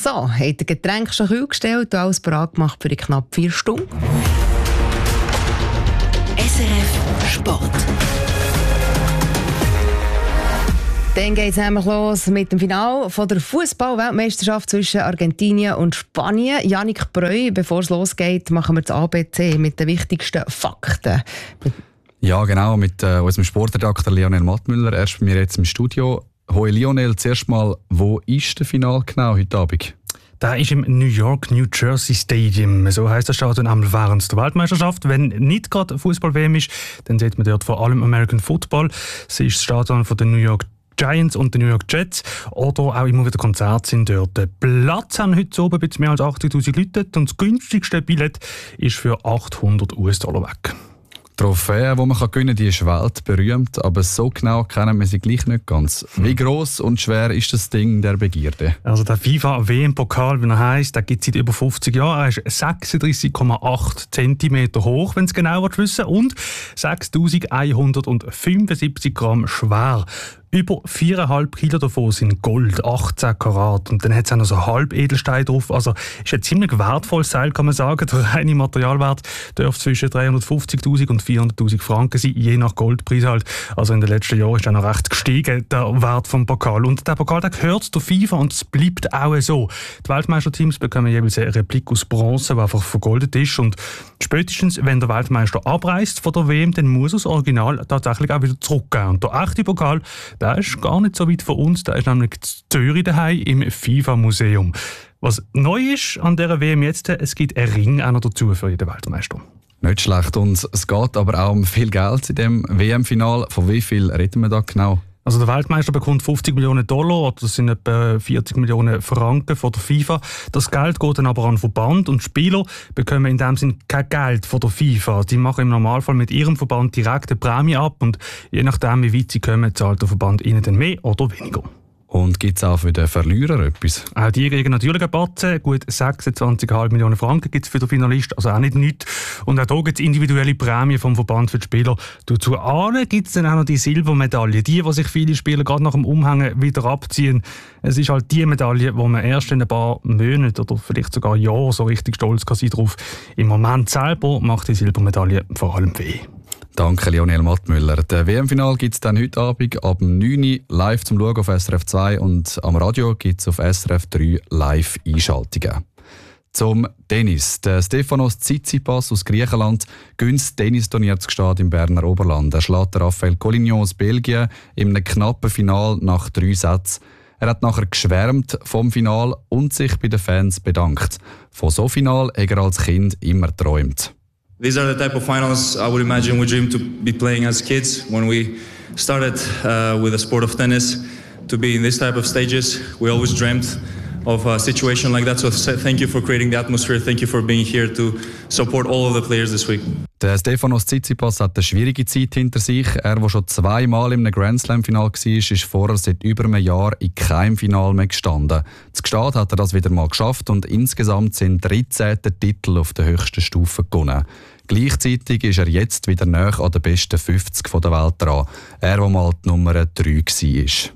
So, hat ihr Getränk schon kühl gestellt und alles bereit gemacht für die knapp 4 Stunden? SRF Sport. Dann geht es nämlich los mit dem Finale von der Fußball-Weltmeisterschaft zwischen Argentinien und Spanien. Yannick Breu, bevor es losgeht, machen wir das ABC mit den wichtigsten Fakten. Ja, genau, mit unserem Sportredakteur Lionel Mattmüller. Er ist bei mir jetzt im Studio. Hoi Lionel, zuerst mal, wo ist der Final genau heute Abend? Der ist im New York, New Jersey Stadium. So heisst das Stadion einmal während der Weltmeisterschaft. Wenn nicht gerade Fußball-WM ist, dann sieht man dort vor allem American Football. Es ist das Stadion von den New York Giants und den New York Jets. Oder auch immer wieder Konzerte sind dort. Den Platz haben heute oben ein bisschen mehr als 80'000 Leute. Und das günstigste Billett ist für $800 weg. Die Trophäe, die man gewinnen kann, die ist weltberühmt, aber so genau kennen wir sie gleich nicht ganz. Wie gross und schwer ist das Ding der Begierde? Also der FIFA-WM-Pokal, wie er heisst, der gibt es seit über 50 Jahren. Er ist 36,8 cm hoch, wenn es genau wissen will, und 6'175 Gramm schwer. Über 4,5 Kilo davon sind Gold, 18 Karat. Und dann hat es auch noch so Halbedelstein drauf. Also ist ein ziemlich wertvolles Seil, kann man sagen. Der reine Materialwert dürfte zwischen 350'000 und 400'000 Franken sein, je nach Goldpreis halt. Also in den letzten Jahren ist er noch recht gestiegen, der Wert vom Pokal. Und der Pokal, der gehört der FIFA und es bleibt auch so. Die Weltmeisterteams bekommen jeweils eine Replik aus Bronze, die einfach vergoldet ist. Und spätestens, wenn der Weltmeister abreist von der WM, dann muss das Original tatsächlich auch wieder zurückgehen. Und der echte Pokal, der ist gar nicht so weit von uns, der ist nämlich in Zürich daheim im FIFA-Museum. Was neu ist an dieser WM jetzt, es gibt einen Ring auch noch dazu für jeden Weltmeister. Nicht schlecht, und es geht aber auch um viel Geld in dem WM-Final. Von wie viel reden wir da genau? Also der Weltmeister bekommt $50 Millionen, oder das sind etwa 40 Millionen Franken von der FIFA. Das Geld geht dann aber an den Verband und die Spieler bekommen in dem Sinne kein Geld von der FIFA. Die machen im Normalfall mit ihrem Verband direkt eine Prämie ab und je nachdem, wie weit sie kommen, zahlt der Verband ihnen dann mehr oder weniger. Und gibt es auch für den Verlierer etwas? Auch die kriegen natürlich einen Batzen. Gut 26,5 Millionen Franken gibt es für den Finalist, also auch nicht nichts. Und auch hier gibt es individuelle Prämien vom Verband für die Spieler. Dazu gibt es dann auch noch die Silbermedaille. Die sich viele Spieler gerade nach dem Umhängen wieder abziehen. Es ist halt die Medaille, wo man erst in ein paar Monaten oder vielleicht sogar Jahren so richtig stolz kann sein drauf. Im Moment selber macht die Silbermedaille vor allem weh. Danke, Lionel Mattmüller. Der WM-Final gibt es dann heute Abend ab 9 Uhr live zum Schauen auf SRF 2 und am Radio gibt es auf SRF 3 Live-Einschaltungen. Zum Tennis. Der Stefanos Tsitsipas aus Griechenland gönnt das Tennisturnier zu Gstaad im Berner Oberland. Er schlägt Raphael Collignon aus Belgien in einem knappen Final nach 3 Sätzen. Er hat nachher geschwärmt vom Final und sich bei den Fans bedankt. Von so Final hat er als Kind immer geträumt. These are the type of finals I would imagine we dreamed to be playing as kids when we started with the sport of tennis. To be in this type of stages, we always dreamt of a situation like that. So thank you for creating the atmosphere. Thank you for being here to support all of the players this week. Der Stefanos Tsitsipas hat eine schwierige Zeit hinter sich. Er, der schon 2-mal im Grand Slam-Final war, ist vorher seit über einem Jahr in keinem Final mehr gestanden. Zu Gstaad hat er das wieder mal geschafft und insgesamt sind 13 Titel auf der höchsten Stufe gewonnen. Gleichzeitig ist er jetzt wieder näher an den besten 50 der Welt dran. Er, der mal die Nummer 3 war.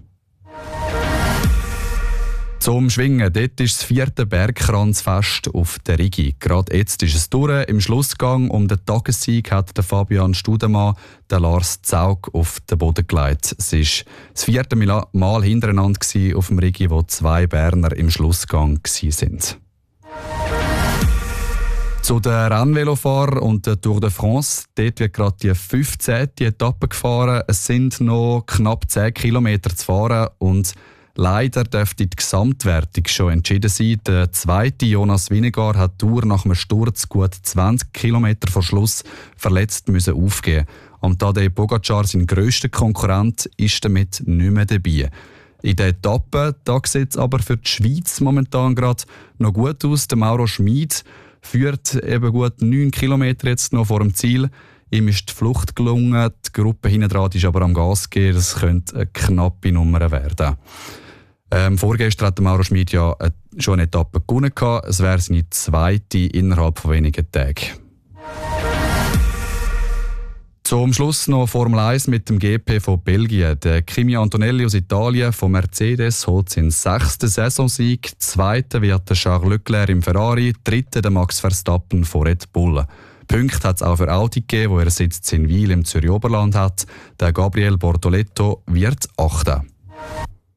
Zum Schwingen, dort ist das 4. Bergkranzfest auf der Rigi. Gerade jetzt ist es durch. Im Schlussgang um den Tagessieg hat der Fabian Studemann den Lars Zaug auf den Boden gelegt. Es war das 4. Mal hintereinander auf dem Rigi, wo 2 Berner im Schlussgang waren. Zu den Rennvelofahrern und der Tour de France. Dort wird gerade die 15. Etappe gefahren. Es sind noch knapp 10 Kilometer zu fahren und leider dürfte die Gesamtwertung schon entschieden sein. Der zweite Jonas Vingegaard hat die Tour nach einem Sturz gut 20 Kilometer vor Schluss verletzt müssen aufgeben. Am Tadej Pogacar, sein grösster Konkurrent, ist damit nicht mehr dabei. In der Etappe sieht es aber für die Schweiz momentan gerade noch gut aus. Der Mauro Schmid führt eben gut 9 Kilometer jetzt noch vor dem Ziel. Ihm ist die Flucht gelungen, die Gruppe hinten dran ist aber am Gas gehen. Das könnte eine knappe Nummer werden. Vorgestern hat Mauro Schmid ja schon eine Etappe gewonnen. Es wäre seine zweite innerhalb von wenigen Tagen. Zum Schluss noch Formel 1 mit dem GP von Belgien. Der Kimi Antonelli aus Italien von Mercedes holt seinen 6. Saisonsieg. 2. wird der Charles Leclerc im Ferrari, 3. der Max Verstappen von Red Bull. Punkte hat es auch für Audi gegeben, wo er Sitz in Wil im Zürich Oberland hat. Der Gabriel Bortoletto wird 8.